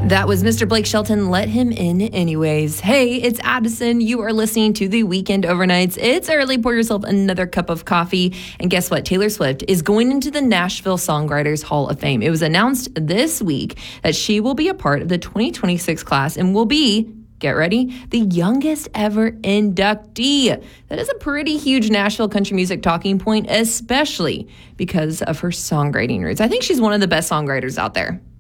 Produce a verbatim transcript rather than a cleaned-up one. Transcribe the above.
That was Mister Blake Shelton. Let him in anyways. Hey, it's Addison. You are listening to the Weekend Overnights. It's early. Pour yourself another cup of coffee. And guess what? Taylor Swift is going into the Nashville Songwriters Hall of Fame. It was announced this week that she will be a part of the twenty twenty-six class and will be, get ready, the youngest ever inductee. That is a pretty huge Nashville country music talking point, especially because of her songwriting roots. I think she's one of the best songwriters out there.